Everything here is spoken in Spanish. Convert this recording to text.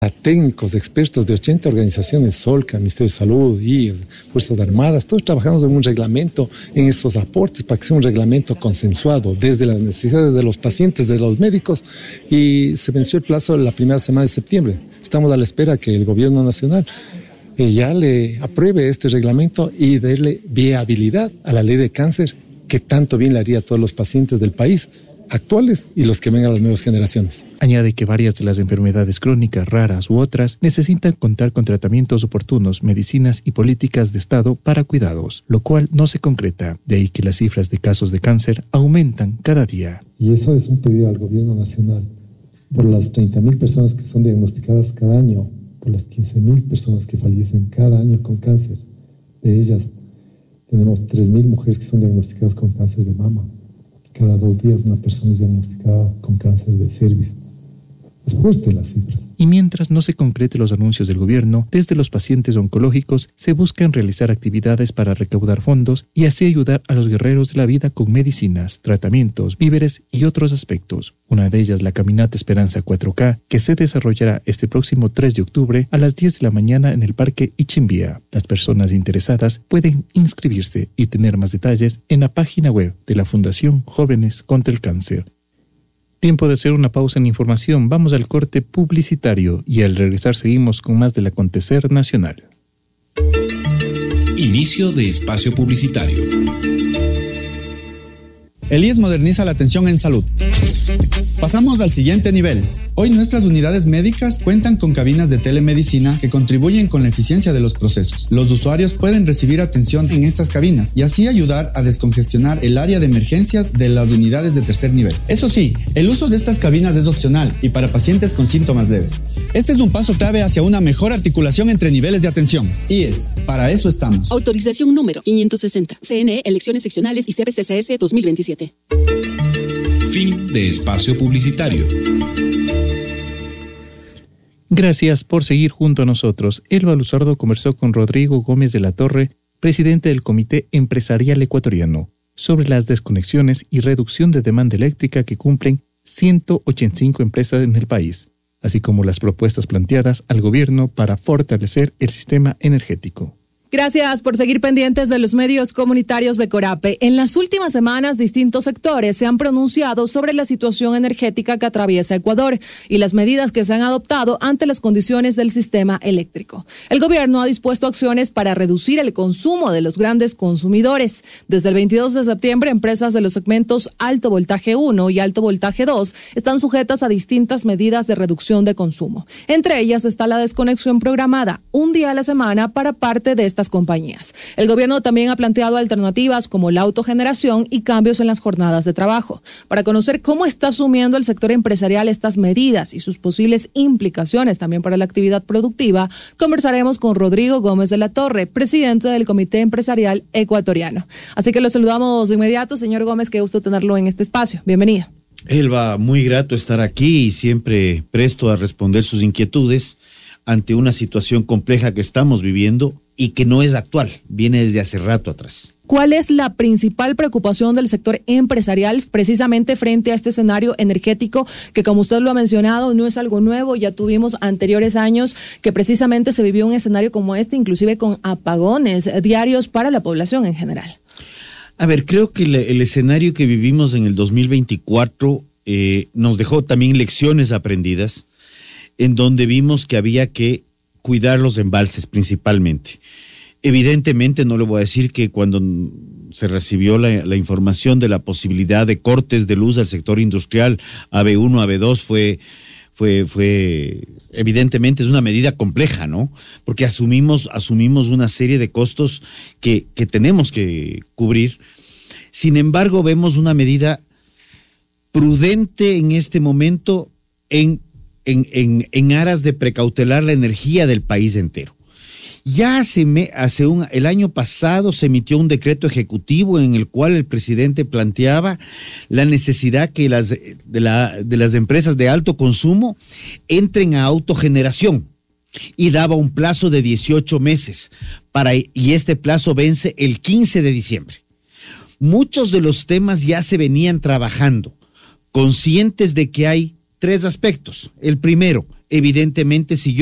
a técnicos, expertos de 80 organizaciones, Solca, Ministerio de Salud, IES, Fuerzas Armadas, todos trabajando en un reglamento, en estos aportes, para que sea un reglamento consensuado desde las necesidades de los pacientes, de los médicos, y se venció el plazo la primera semana de septiembre. Estamos a la espera que el gobierno nacional ya le apruebe este reglamento y darle viabilidad a la ley de cáncer, que tanto bien le haría a todos los pacientes del país, actuales y los que vengan a las nuevas generaciones. Añade que varias de las enfermedades crónicas, raras u otras, necesitan contar con tratamientos oportunos, medicinas y políticas de Estado para cuidados, lo cual no se concreta. De ahí que las cifras de casos de cáncer aumentan cada día. Y eso es un pedido al gobierno nacional, por las 30.000 personas que son diagnosticadas cada año, por las 15.000 personas que fallecen cada año con cáncer. De ellas tenemos 3.000 mujeres que son diagnosticadas con cáncer de mama. Cada 2 días una persona es diagnosticada con cáncer de cervix. Es fuerte las cifras. Y mientras no se concreten los anuncios del gobierno, desde los pacientes oncológicos se buscan realizar actividades para recaudar fondos y así ayudar a los guerreros de la vida con medicinas, tratamientos, víveres y otros aspectos. Una de ellas, la Caminata Esperanza 4K, que se desarrollará este próximo 3 de octubre a las 10 de la mañana en el Parque Ichimbía. Las personas interesadas pueden inscribirse y tener más detalles en la página web de la Fundación Jóvenes contra el Cáncer. Tiempo de hacer una pausa en información. Vamos al corte publicitario y al regresar seguimos con más del acontecer nacional. Inicio de espacio publicitario. El IES moderniza la atención en salud. Pasamos al siguiente nivel. Hoy nuestras unidades médicas cuentan con cabinas de telemedicina que contribuyen con la eficiencia de los procesos. Los usuarios pueden recibir atención en estas cabinas y así ayudar a descongestionar el área de emergencias de las unidades de tercer nivel. Eso sí, el uso de estas cabinas es opcional y para pacientes con síntomas leves. Este es un paso clave hacia una mejor articulación entre niveles de atención. IES, para eso estamos. Autorización número 560. CNE, elecciones seccionales y CBCCS 2027. Fin de espacio publicitario. Gracias por seguir junto a nosotros. Elba Luzardo conversó con Rodrigo Gómez de la Torre, presidente del Comité Empresarial Ecuatoriano, sobre las desconexiones y reducción de demanda eléctrica que cumplen 185 empresas en el país, así como las propuestas planteadas al gobierno para fortalecer el sistema energético. Gracias por seguir pendientes de los medios comunitarios de Corape. En las últimas semanas, distintos sectores se han pronunciado sobre la situación energética que atraviesa Ecuador y las medidas que se han adoptado ante las condiciones del sistema eléctrico. El gobierno ha dispuesto acciones para reducir el consumo de los grandes consumidores. Desde el 22 de septiembre, empresas de los segmentos alto voltaje 1 y alto voltaje 2 están sujetas a distintas medidas de reducción de consumo. Entre ellas está la desconexión programada, un día a la semana para parte de estas compañías. El gobierno también ha planteado alternativas como la autogeneración y cambios en las jornadas de trabajo. Para conocer cómo está asumiendo el sector empresarial estas medidas y sus posibles implicaciones también para la actividad productiva, conversaremos con Rodrigo Gómez de la Torre, presidente del Comité Empresarial Ecuatoriano. Así que lo saludamos de inmediato. Señor Gómez, qué gusto tenerlo en este espacio. Bienvenido. Elba, muy grato estar aquí y siempre presto a responder sus inquietudes ante una situación compleja que estamos viviendo y que no es actual, viene desde hace rato atrás. ¿Cuál es la principal preocupación del sector empresarial precisamente frente a este escenario energético que, como usted lo ha mencionado, no es algo nuevo? Ya tuvimos anteriores años que precisamente se vivió un escenario como este, inclusive con apagones diarios para la población en general. A ver, creo que el escenario que vivimos en el 2024 nos dejó también lecciones aprendidas, en donde vimos que había que cuidar los embalses principalmente. Evidentemente, no le voy a decir que cuando se recibió la información de la posibilidad de cortes de luz al sector industrial, AB1, AB2, fue evidentemente es una medida compleja, ¿no? Porque asumimos una serie de costos que tenemos que cubrir. Sin embargo, vemos una medida prudente en este momento en aras de precautelar la energía del país entero. Ya el año pasado se emitió un decreto ejecutivo en el cual el presidente planteaba la necesidad que de las empresas de alto consumo entren a autogeneración y daba un plazo de 18 meses y este plazo vence el 15 de diciembre. Muchos de los temas ya se venían trabajando, conscientes de que hay 3 aspectos. El primero, evidentemente siguió